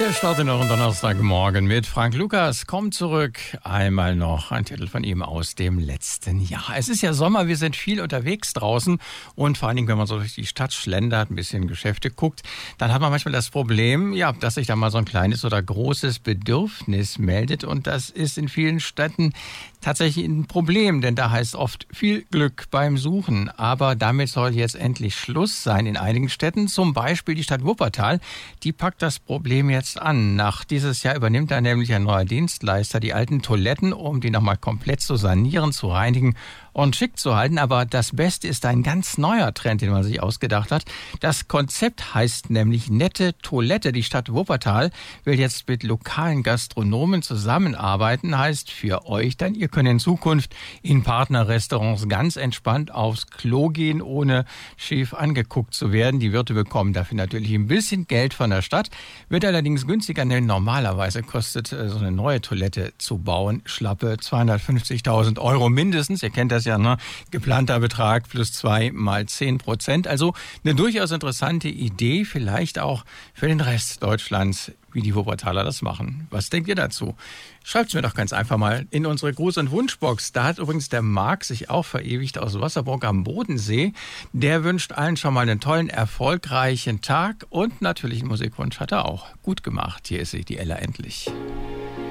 Wir starten noch am Donnerstagmorgen mit Frank Lukas. Kommt zurück. Einmal noch ein Titel von ihm aus dem letzten Jahr. Es ist ja Sommer, wir sind viel unterwegs draußen und vor allen Dingen, wenn man so durch die Stadt schlendert, ein bisschen Geschäfte guckt, dann hat man manchmal das Problem, ja, dass sich da mal so ein kleines oder großes Bedürfnis meldet und das ist in vielen Städten tatsächlich ein Problem, denn da heißt oft viel Glück beim Suchen. Aber damit soll jetzt endlich Schluss sein in einigen Städten, zum Beispiel die Stadt Wuppertal. Die packt das Problem jetzt an. Nach dieses Jahr übernimmt da nämlich ein neuer Dienstleister die alten Toiletten, um die nochmal komplett zu sanieren, zu reinigen und schick zu halten. Aber das Beste ist ein ganz neuer Trend, den man sich ausgedacht hat. Das Konzept heißt nämlich Nette Toilette. Die Stadt Wuppertal will jetzt mit lokalen Gastronomen zusammenarbeiten. Heißt für euch dann, ihr könnt in Zukunft in Partnerrestaurants ganz entspannt aufs Klo gehen, ohne schief angeguckt zu werden. Die Wirte bekommen dafür natürlich ein bisschen Geld von der Stadt. Wird allerdings günstiger, denn normalerweise kostet so eine neue Toilette zu bauen schlappe 250.000 Euro mindestens. Ihr kennt das ja, ne? Geplanter Betrag plus 2 mal 10%. Also eine durchaus interessante Idee, vielleicht auch für den Rest Deutschlands, wie die Wuppertaler das machen. Was denkt ihr dazu? Schreibt's mir doch ganz einfach mal in unsere Gruß- und Wunschbox. Da hat übrigens der Marc sich auch verewigt aus Wasserburg am Bodensee. Der wünscht allen schon mal einen tollen, erfolgreichen Tag und natürlich einen Musikwunsch hat er auch. Gut gemacht. Hier ist sie, die Ella endlich.